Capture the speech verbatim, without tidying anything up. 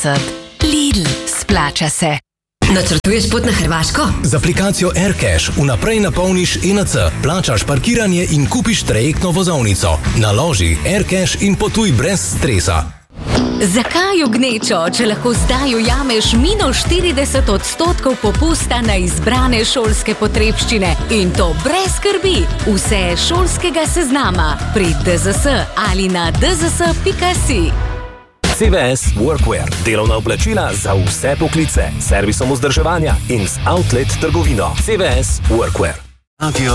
Lidl, splača se. Načrtuješ pot na Hrvaško? Z aplikacijo AirCash vnaprej napolniš E N C, plačaš parkiranje in kupiš trajektno vozovnico. Naloži AirCash in potuj brez stresa. Zakaj v gnečo, če lahko zdaj ujameš minus štirideset odstotkov popusta na izbrane šolske potrebščine? In to brez skrbi. Vse šolskega seznama pri D Z S ali na d z s pika si. C V S Workwear. Delovna oblačila za vse poklice. Servisom vzdrževanja in z outlet trgovino. C V S Workwear.